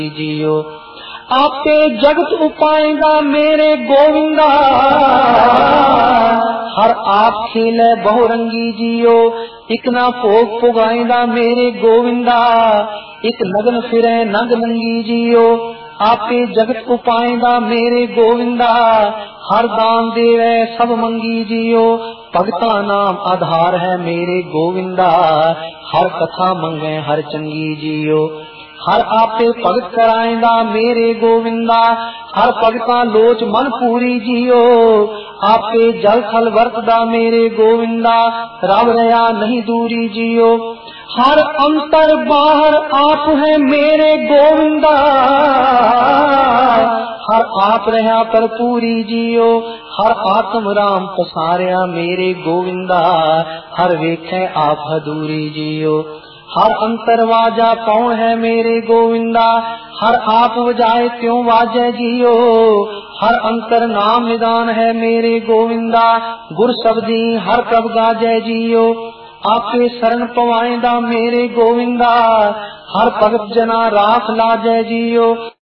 जियो। आपे जगत उपाएगा मेरे गोविंदा, हर आप खेले बहुरंगी जियो। इक ना भोग पुगाएगा मेरे गोविंदा, इक नगन फिरे नग नंगी जियो। आपे जगत उपाएगा मेरे गोविंदा, हर दान देवे सब मंगी जियो। भगता नाम आधार है मेरे गोविंदा, हर कथा मंगे हर चंगी जियो। हर आपे भगत कराएगा मेरे गोविंदा, हर भगता लोच मन पूरी जियो। आपे जल थल वरतदा मेरे गोविंदा, रब रया नहीं दूरी जियो। हर अंतर बाहर आप है मेरे गोविंदा, हर आप रहा पर पूरी जियो। हर आत्म राम पसारिया मेरे गोविंदा, हर वेखे आप हदूरी जियो। हर अंतर वाजा कौन है मेरे गोविंदा, हर आप वजाए क्यों वाजे जियो। हर अंतर नाम निदान है मेरे गोविंदा, गुर शब्दी हर प्रभ गाजे जियो। आपे शरण पवाएंदा मेरे गोविंदा, हर भगत जना राख लाजे जियो।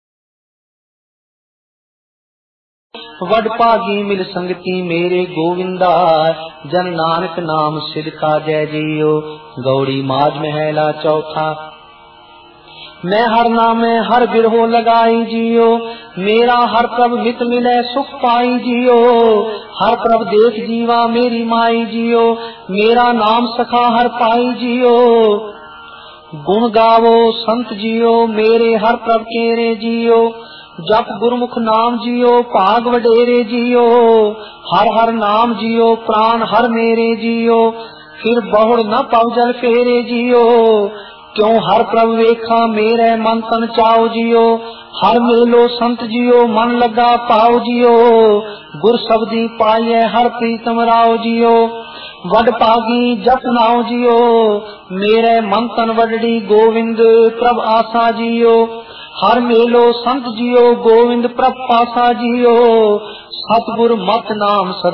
वड भागी मिल संगति मेरे गोविंदा, जन नानक नाम सिद्ध का जय जियो। गौड़ी माज महला चौथा। मैं हर नामे हर बिरहो लगाई जियो, मेरा हर प्रभ मित मिले सुख पाई जियो। हर प्रभ देख जीवा मेरी माई जियो, मेरा नाम सखा हर पाई जियो। गुण गावो संत जियो, मेरे हर प्रभ केरे जियो। जप गुरमुख नाम जियो, भाग वडेरे जियो। हर हर नाम जियो, प्राण हर मेरे जियो। फिर बहुड़ न पव जल फेरे जियो, क्यों हर प्रभ वेखा मेरे मन तन चाओ जियो। हर मेलो संत जियो, मन लगा पाओ जियो। गुर शब्दी पाइए हर प्रीतम राव जियो। वड पागी जप नाओ जियो, मेरे मन तन वडड़ी गोविंद प्रभ आसा जियो। हर मेलो संत जियो, गोविंद प्रभ पासा जियो। सतगुर मत नाम सदा